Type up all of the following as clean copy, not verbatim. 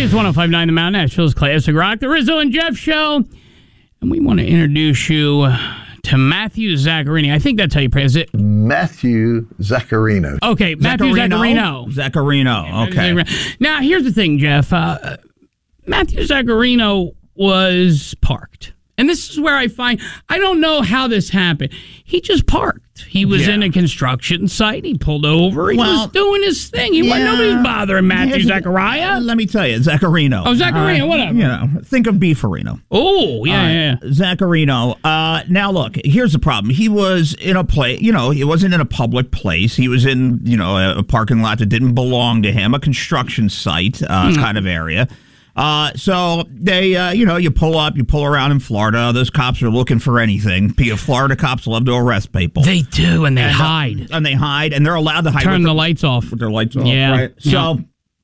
It's 105.9 The Mountain, Nashville's Classic Rock, the Rizzo and Jeff Show. And we want to introduce you to Matthew Zaccarino. I think that's how you pronounce it. Matthew Zaccarino. Okay, Matthew Zaccarino. Zaccarino, okay. Now, here's the thing, Jeff. Matthew Zaccarino was parked. And this is where I don't know how this happened. He just parked. He was in a construction site. He pulled over. He was doing his thing. Nobody's bothering Matthew Zaccaria. Let me tell you, Zaccarino. Oh, Zaccarino, whatever. Think of Beefarino. Oh, yeah. Zaccarino. Now, look, here's the problem. He was in a place, he wasn't in a public place. He was in, a parking lot that didn't belong to him, a construction site kind of area. So they, you pull around in Florida. Those cops are looking for anything. Florida cops love to arrest people. They do, and they hide. And they're allowed to hide. Turn the lights off. With their lights off, yeah. Right? So,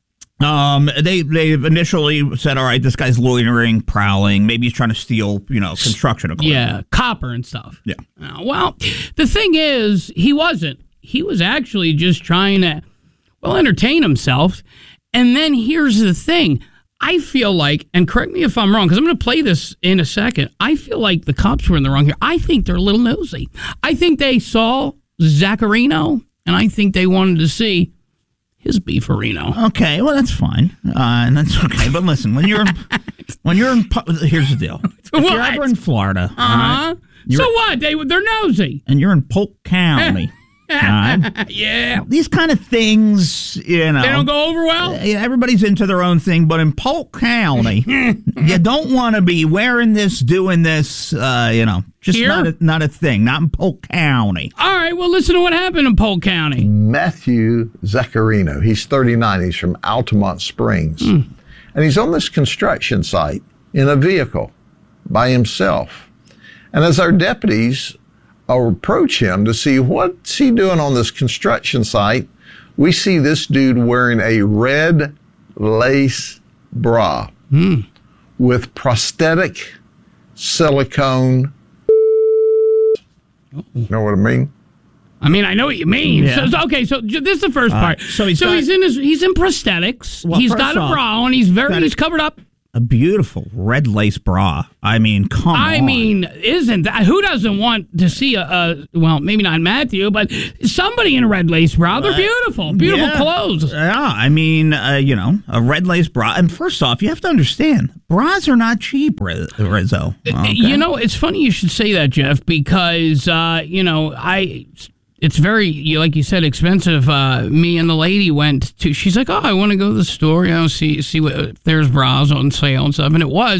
they initially said, all right, this guy's loitering, prowling. Maybe he's trying to steal, construction equipment. Yeah, copper and stuff. Yeah. Well, the thing is, he wasn't. He was actually just trying to, entertain himself. And then here's the thing. I feel like, and correct me if I'm wrong, because I'm going to play this in a second. I feel like the cops were in the wrong here. I think they're a little nosy. I think they saw Zaccarino, and I think they wanted to see his Beefarino. Okay, well, that's fine. And that's okay. But listen, when you're in, here's the deal. If you're ever in Florida, right, so what? They're nosy. And you're in Polk County. Yeah. These kind of things, They don't go over well? Everybody's into their own thing, but in Polk County, you don't want to be wearing this, doing this, just here? not a thing. Not in Polk County. All right, well, listen to what happened in Polk County. Matthew Zaccarino. He's 39. He's from Altamont Springs. And he's on this construction site in a vehicle by himself. And as our deputies approach him to see what's he doing on this construction site, we see this dude wearing a red lace bra with prosthetic silicone. Know what I mean? I mean, I know what you mean. Yeah. So this is the first part. So he's in prosthetics. Well, he's got a bra on. He's covered up. A beautiful red lace bra. I mean, come on. Isn't that, who doesn't want to see maybe not Matthew, but somebody in a red lace bra? They're beautiful. Beautiful clothes. Yeah, a red lace bra. And first off, you have to understand, bras are not cheap, Rizzo. Okay? It's funny you should say that, Jeff, because, it's very, like you said, expensive. Me and the lady went to, she's like, I want to go to the store, see what, if there's bras on sale and stuff. And it was.